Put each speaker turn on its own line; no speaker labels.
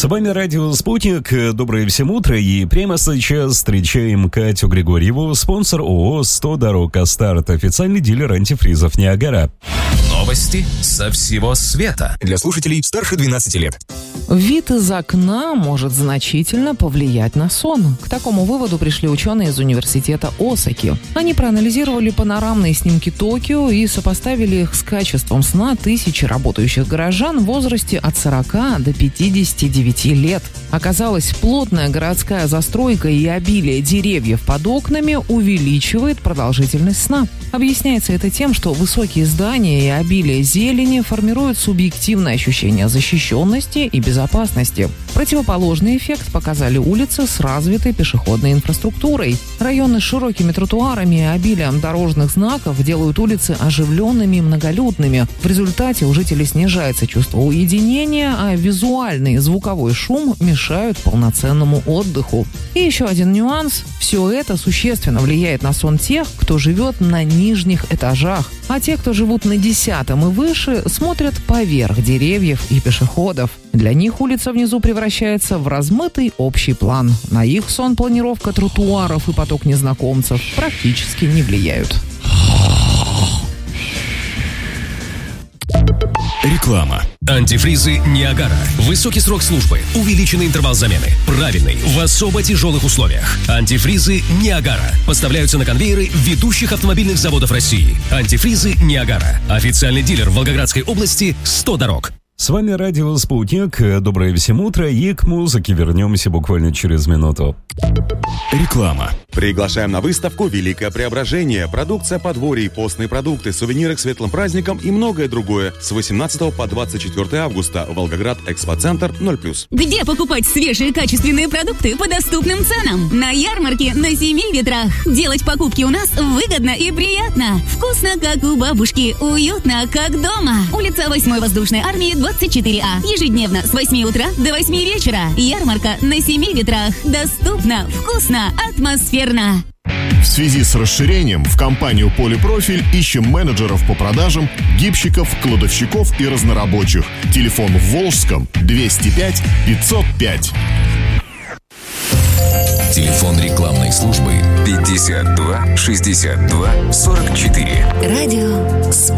С вами радио «Спутник». Доброе всем утро. И прямо сейчас встречаем Катю Григорьеву, спонсор ООО «100 дорог Астарт», официальный дилер антифризов «Ниагара».
Новости со всего света. Для слушателей старше 12 лет.
Вид из окна может значительно повлиять на сон. К такому выводу пришли ученые из университета Осаки. Они проанализировали панорамные снимки Токио и сопоставили их с качеством сна тысячи работающих горожан в возрасте от 40 до 59 лет. Оказалось, плотная городская застройка и обилие деревьев под окнами увеличивает продолжительность сна. Объясняется это тем, что высокие здания и обилие зелени формируют субъективное ощущение защищенности и безопасности. Противоположный эффект показали улицы с развитой пешеходной инфраструктурой. Районы с широкими тротуарами и обилием дорожных знаков делают улицы оживленными и многолюдными. В результате у жителей снижается чувство уединения, а визуальный и звуковой шум мешают полноценному отдыху. И еще один нюанс. Все это существенно влияет на сон тех, кто живет на нижних этажах. А те, кто живут на 10-м и выше, смотрят поверх деревьев и пешеходов. Для них улица внизу превращается в размытый общий план. На их сон планировка тротуаров и поток незнакомцев практически не влияют.
Реклама. Антифризы «Ниагара». Высокий срок службы, увеличенный интервал замены, правильный, в особо тяжелых условиях. Антифризы «Ниагара» поставляются на конвейеры ведущих автомобильных заводов России. Антифризы «Ниагара». Официальный дилер в Волгоградской области «100 дорог».
С вами радио «Спутник». Доброе всем утро. И к музыке вернемся буквально через минуту.
Реклама.
Приглашаем на выставку «Великое преображение». Продукция подворий, постные продукты, сувениры к светлым праздникам и многое другое. С 18 по 24 августа. Волгоград, Экспоцентр, 0+.
Где покупать свежие качественные продукты по доступным ценам? На ярмарке на 7 ветрах. Делать покупки у нас выгодно и приятно. Вкусно, как у бабушки. Уютно, как дома. Улица 8-й воздушной армии, 24А. Ежедневно с 8 утра до 8 вечера. Ярмарка на 7 ветрах. Доступно, вкусно, атмосферно.
В связи с расширением в компанию «Полипрофиль» ищем менеджеров по продажам, гибщиков, кладовщиков и разнорабочих. Телефон в Волжском 205 505.
Телефон рекламной службы 52 62 44.
Радио